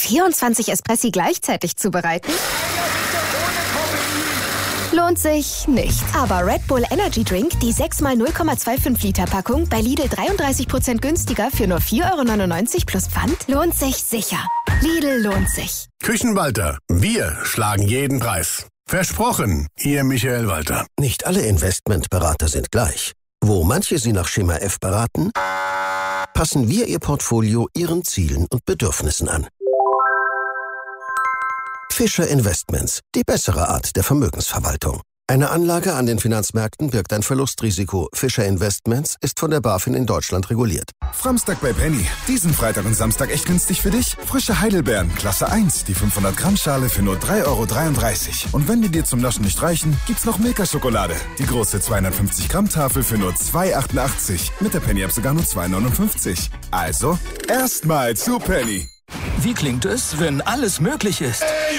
24 Espressi gleichzeitig zubereiten? Lohnt sich nicht. Aber Red Bull Energy Drink, die 6x 0,25 Liter Packung, bei Lidl 33% günstiger für nur 4,99 € plus Pfand, lohnt sich sicher. Lidl lohnt sich. Küchenwalter, wir schlagen jeden Preis. Versprochen, Ihr Michael Walter. Nicht alle Investmentberater sind gleich. Wo manche Sie nach Schema F beraten, passen wir Ihr Portfolio Ihren Zielen und Bedürfnissen an. Fischer Investments, die bessere Art der Vermögensverwaltung. Eine Anlage an den Finanzmärkten birgt ein Verlustrisiko. Fischer Investments ist von der BaFin in Deutschland reguliert. Samstag bei Penny. Diesen Freitag und Samstag echt günstig für dich? Frische Heidelbeeren, Klasse 1, die 500 Gramm Schale für nur 3,33 €. Und wenn die dir zum Naschen nicht reichen, gibt's noch Milka-Schokolade. Die große 250 Gramm Tafel für nur 2,88 €. Mit der Penny-App sogar nur 2,59 €. Also, erstmal zu Penny. Wie klingt es, wenn alles möglich ist?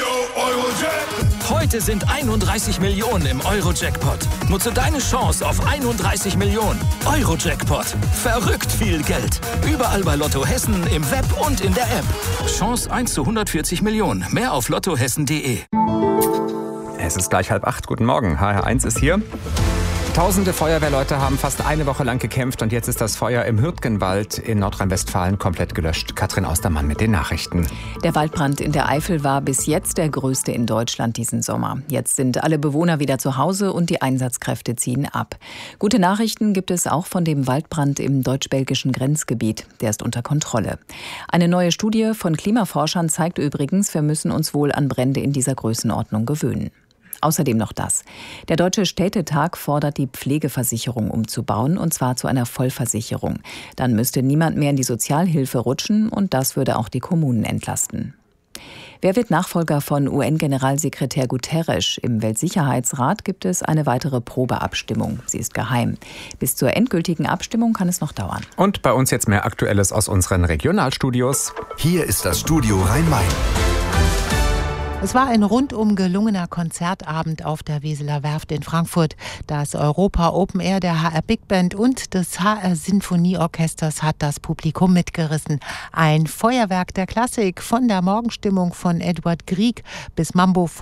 Heute sind 31 Millionen im Euro-Jackpot. Nutze deine Chance auf 31 Millionen. Euro-Jackpot. Verrückt viel Geld. Überall bei Lotto Hessen, im Web und in der App. Chance 1 zu 140 Millionen. Mehr auf lottohessen.de. Es ist gleich 7:30. Guten Morgen. HR1 ist hier. Tausende Feuerwehrleute haben fast eine Woche lang gekämpft und jetzt ist das Feuer im Hürtgenwald in Nordrhein-Westfalen komplett gelöscht. Katrin Austermann mit den Nachrichten. Der Waldbrand in der Eifel war bis jetzt der größte in Deutschland diesen Sommer. Jetzt sind alle Bewohner wieder zu Hause und die Einsatzkräfte ziehen ab. Gute Nachrichten gibt es auch von dem Waldbrand im deutsch-belgischen Grenzgebiet. Der ist unter Kontrolle. Eine neue Studie von Klimaforschern zeigt übrigens, wir müssen uns wohl an Brände in dieser Größenordnung gewöhnen. Außerdem noch das. Der Deutsche Städtetag fordert, die Pflegeversicherung umzubauen, und zwar zu einer Vollversicherung. Dann müsste niemand mehr in die Sozialhilfe rutschen und das würde auch die Kommunen entlasten. Wer wird Nachfolger von UN-Generalsekretär Guterres? Im Weltsicherheitsrat gibt es eine weitere Probeabstimmung. Sie ist geheim. Bis zur endgültigen Abstimmung kann es noch dauern. Und bei uns jetzt mehr Aktuelles aus unseren Regionalstudios. Hier ist das Studio Rhein-Main. Es war ein rundum gelungener Konzertabend auf der Weseler Werft in Frankfurt. Das Europa Open Air der HR Big Band und des HR Sinfonieorchesters hat das Publikum mitgerissen. Ein Feuerwerk der Klassik, von der Morgenstimmung von Edward Grieg bis Mambo